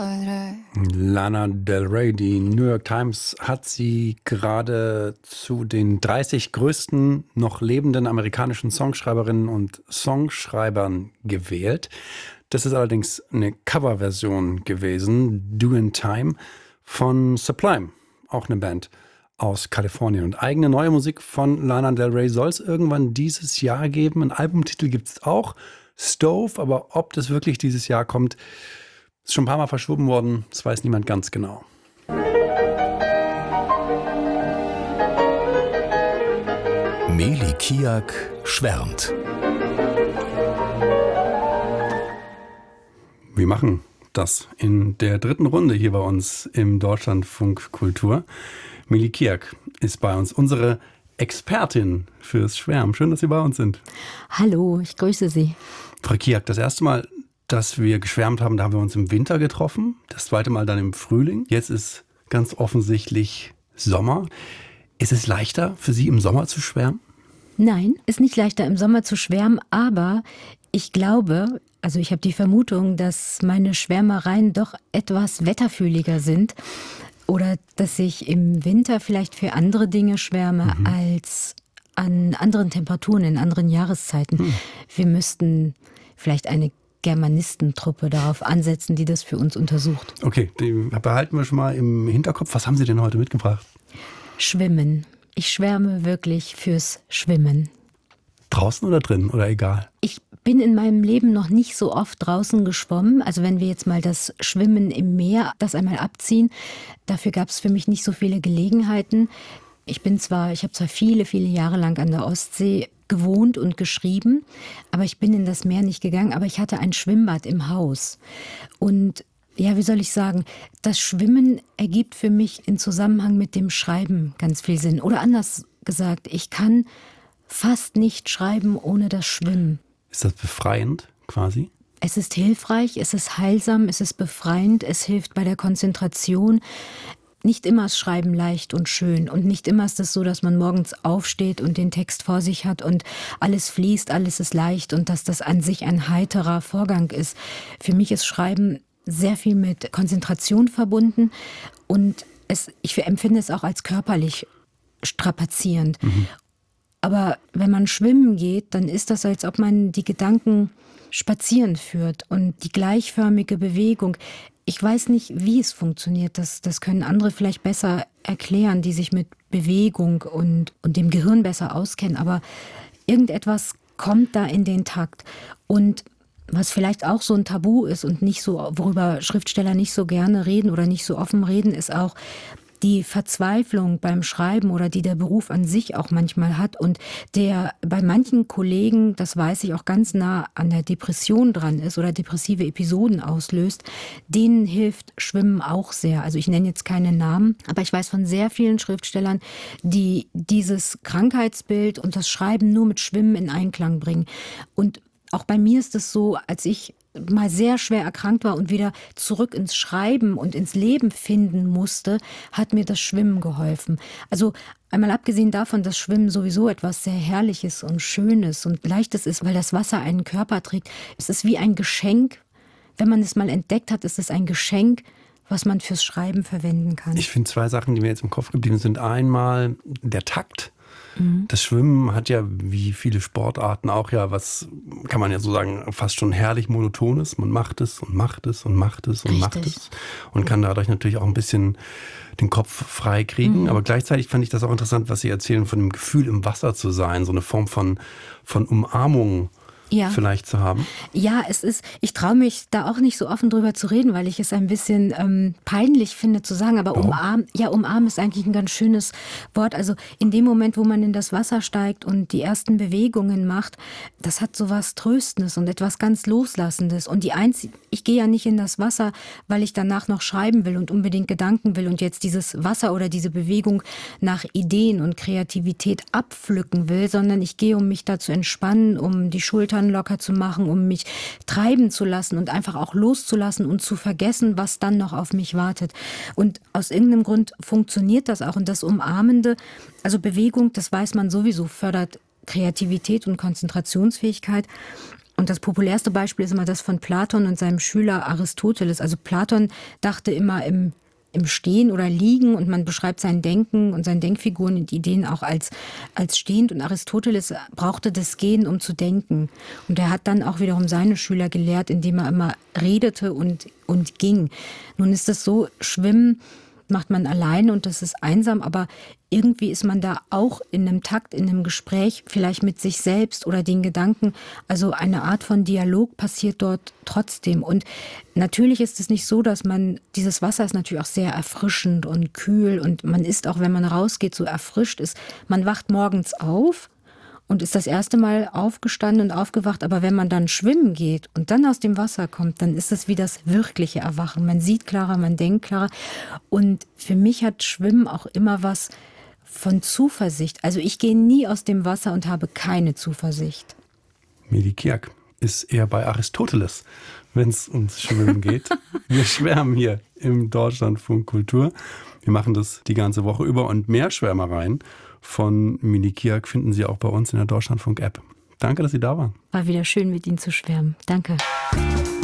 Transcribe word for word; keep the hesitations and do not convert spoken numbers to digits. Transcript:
Lana Del Rey, die New York Times hat sie gerade zu den dreißig größten noch lebenden amerikanischen Songschreiberinnen und Songschreibern gewählt. Das ist allerdings eine Coverversion gewesen, Doin' Time, von Sublime, auch eine Band aus Kalifornien. Und eigene neue Musik von Lana Del Rey soll es irgendwann dieses Jahr geben. Einen Albumtitel gibt es auch, Stove, aber ob das wirklich dieses Jahr kommt, ist schon ein paar Mal verschoben worden, das weiß niemand ganz genau. Meli Kiak schwärmt. Wir machen das in der dritten Runde hier bei uns im Deutschlandfunk Kultur. Meli Kiak ist bei uns, unsere Expertin fürs Schwärmen. Schön, dass Sie bei uns sind. Hallo, ich grüße Sie. Frau Kiak, das erste Mal, dass wir geschwärmt haben, da haben wir uns im Winter getroffen. Das zweite Mal dann im Frühling. Jetzt ist ganz offensichtlich Sommer. Ist es leichter für Sie, im Sommer zu schwärmen? Nein, ist nicht leichter im Sommer zu schwärmen, aber ich glaube, also ich habe die Vermutung, dass meine Schwärmereien doch etwas wetterfühliger sind oder dass ich im Winter vielleicht für andere Dinge schwärme mhm. als an anderen Temperaturen, in anderen Jahreszeiten. Mhm. Wir müssten vielleicht eine Germanistentruppe darauf ansetzen, die das für uns untersucht. Okay, die behalten wir schon mal im Hinterkopf. Was haben Sie denn heute mitgebracht? Schwimmen. Ich schwärme wirklich fürs Schwimmen. Draußen oder drin oder egal? Ich bin in meinem Leben noch nicht so oft draußen geschwommen. Also wenn wir jetzt mal das Schwimmen im Meer, das einmal abziehen, dafür gab es für mich nicht so viele Gelegenheiten. Ich bin zwar, ich habe zwar viele, viele Jahre lang an der Ostsee gewohnt und geschrieben, aber ich bin in das Meer nicht gegangen, aber ich hatte ein Schwimmbad im Haus. Und ja, wie soll ich sagen, das Schwimmen ergibt für mich in Zusammenhang mit dem Schreiben ganz viel Sinn. Oder anders gesagt, ich kann fast nicht schreiben ohne das Schwimmen. Ist das befreiend quasi? Es ist hilfreich, es ist heilsam, es ist befreiend, es hilft bei der Konzentration. Nicht immer ist Schreiben leicht und schön und nicht immer ist es so, dass man morgens aufsteht und den Text vor sich hat und alles fließt, alles ist leicht und dass das an sich ein heiterer Vorgang ist. Für mich ist Schreiben sehr viel mit Konzentration verbunden und es, ich empfinde es auch als körperlich strapazierend. Mhm. Aber wenn man schwimmen geht, dann ist das, als ob man die Gedanken spazieren führt und die gleichförmige Bewegung. Ich weiß nicht, wie es funktioniert. Das, das können andere vielleicht besser erklären, die sich mit Bewegung und, und dem Gehirn besser auskennen. Aber irgendetwas kommt da in den Takt. Und was vielleicht auch so ein Tabu ist und nicht so, worüber Schriftsteller nicht so gerne reden oder nicht so offen reden, ist auch die Verzweiflung beim Schreiben oder die der Beruf an sich auch manchmal hat und der bei manchen Kollegen, das weiß ich, auch ganz nah an der Depression dran ist oder depressive Episoden auslöst, denen hilft Schwimmen auch sehr. Also ich nenne jetzt keine Namen, aber ich weiß von sehr vielen Schriftstellern, die dieses Krankheitsbild und das Schreiben nur mit Schwimmen in Einklang bringen. Und auch bei mir ist es so, als ich mal sehr schwer erkrankt war und wieder zurück ins Schreiben und ins Leben finden musste, hat mir das Schwimmen geholfen. Also einmal abgesehen davon, dass Schwimmen sowieso etwas sehr Herrliches und Schönes und Leichtes ist, weil das Wasser einen Körper trägt. Es ist wie ein Geschenk. Wenn man es mal entdeckt hat, ist es ein Geschenk, was man fürs Schreiben verwenden kann. Ich finde zwei Sachen, die mir jetzt im Kopf geblieben sind. Einmal der Takt. Das Schwimmen hat ja, wie viele Sportarten auch ja, was kann man ja so sagen, fast schon herrlich Monotones. Man macht es und macht es und macht es und Richtig. macht es und kann dadurch natürlich auch ein bisschen den Kopf frei kriegen. Mhm. Aber gleichzeitig fand ich das auch interessant, was Sie erzählen, von dem Gefühl, im Wasser zu sein, so eine Form von, von Umarmung. Ja. Vielleicht zu haben? Ja, es ist, ich traue mich da auch nicht so offen drüber zu reden, weil ich es ein bisschen ähm, peinlich finde zu sagen, aber umarmen, ja, umarmen ist eigentlich ein ganz schönes Wort. Also in dem Moment, wo man in das Wasser steigt und die ersten Bewegungen macht, das hat so was Tröstendes und etwas ganz Loslassendes. Und die einzige, ich gehe ja nicht in das Wasser, weil ich danach noch schreiben will und unbedingt Gedanken will und jetzt dieses Wasser oder diese Bewegung nach Ideen und Kreativität abpflücken will, sondern ich gehe, um mich da zu entspannen, um die Schultern locker zu machen, um mich treiben zu lassen und einfach auch loszulassen und zu vergessen, was dann noch auf mich wartet. Und aus irgendeinem Grund funktioniert das auch. Und das Umarmende, also Bewegung, das weiß man sowieso, fördert Kreativität und Konzentrationsfähigkeit. Und das populärste Beispiel ist immer das von Platon und seinem Schüler Aristoteles. Also Platon dachte immer im im Stehen oder Liegen und man beschreibt sein Denken und seine Denkfiguren und Ideen auch als, als stehend. Und Aristoteles brauchte das Gehen, um zu denken. Und er hat dann auch wiederum seine Schüler gelehrt, indem er immer redete und, und ging. Nun ist es so, Schwimmen macht man alleine und das ist einsam, aber irgendwie ist man da auch in einem Takt, in einem Gespräch, vielleicht mit sich selbst oder den Gedanken. Also eine Art von Dialog passiert dort trotzdem. Und natürlich ist es nicht so, dass man, dieses Wasser ist natürlich auch sehr erfrischend und kühl und man ist auch, wenn man rausgeht, so erfrischt ist. Man wacht morgens auf und ist das erste Mal aufgestanden und aufgewacht. Aber wenn man dann schwimmen geht und dann aus dem Wasser kommt, dann ist es wie das wirkliche Erwachen. Man sieht klarer, man denkt klarer. Und für mich hat Schwimmen auch immer was von Zuversicht. Also ich gehe nie aus dem Wasser und habe keine Zuversicht. Meli Kiak ist eher bei Aristoteles, wenn es ums Schwimmen geht. Wir schwärmen hier im Deutschlandfunk Kultur. Wir machen das die ganze Woche über und mehr Schwärmereien von Meli Kiak finden Sie auch bei uns in der Deutschlandfunk-App. Danke, dass Sie da waren. War wieder schön, mit Ihnen zu schwärmen. Danke.